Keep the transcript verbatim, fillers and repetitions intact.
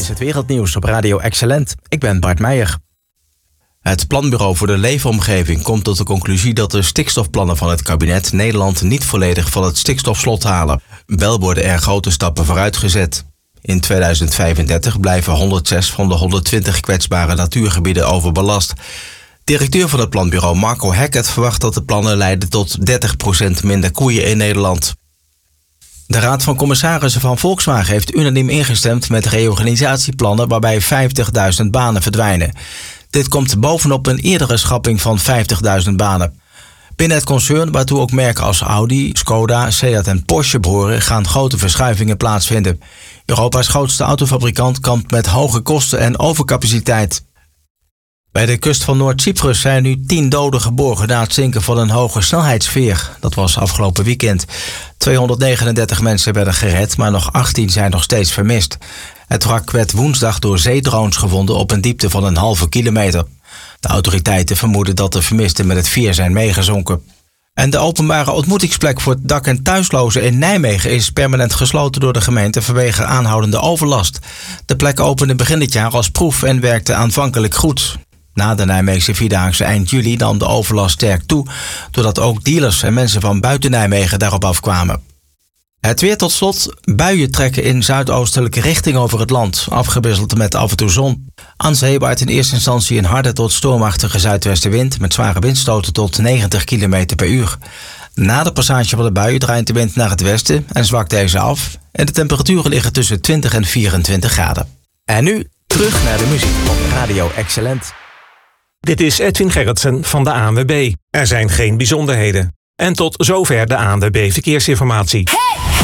het wereldnieuws op Radio Excellent. Ik ben Bart Meijer. Het Planbureau voor de Leefomgeving komt tot de conclusie dat de stikstofplannen van het kabinet Nederland niet volledig van het stikstofslot halen. Wel worden er grote stappen vooruitgezet. In tweeduizend vijfendertig blijven honderdzes van de honderdtwintig kwetsbare natuurgebieden overbelast. Directeur van het Planbureau Marco Hackett verwacht dat de plannen leiden tot dertig procent minder koeien in Nederland. De Raad van Commissarissen van Volkswagen heeft unaniem ingestemd met reorganisatieplannen waarbij vijftigduizend banen verdwijnen. Dit komt bovenop een eerdere schapping van vijftigduizend banen. Binnen het concern, waartoe ook merken als Audi, Skoda, Seat en Porsche behoren, gaan grote verschuivingen plaatsvinden. Europa's grootste autofabrikant kampt met hoge kosten en overcapaciteit. Bij de kust van Noord-Cyprus zijn nu tien doden geborgen na het zinken van een hoge snelheidsveer. Dat was afgelopen weekend. tweehonderdnegenendertig mensen werden gered, maar nog achttien zijn nog steeds vermist. Het wrak werd woensdag door zeedrones gevonden op een diepte van een halve kilometer. De autoriteiten vermoeden dat de vermisten met het veer zijn meegezonken. En de openbare ontmoetingsplek voor dak- en thuislozen in Nijmegen is permanent gesloten door de gemeente vanwege aanhoudende overlast. De plek opende begin dit jaar als proef en werkte aanvankelijk goed. Na de Nijmeegse Vierdaagse eind juli nam de overlast sterk toe, doordat ook dealers en mensen van buiten Nijmegen daarop afkwamen. Het weer tot slot. Buien trekken in zuidoostelijke richting over het land, afgewisseld met af en toe zon. Aan zee waait in eerste instantie een harde tot stormachtige zuidwestenwind met zware windstoten tot negentig kilometer per uur. Na de passage van de bui draait de wind naar het westen en zwakt deze af en de temperaturen liggen tussen twintig en vierentwintig graden. En nu terug naar de muziek op Radio Excellent. Dit is Edwin Gerritsen van de A N W B. Er zijn geen bijzonderheden. En tot zover de A N W B Verkeersinformatie. Hey!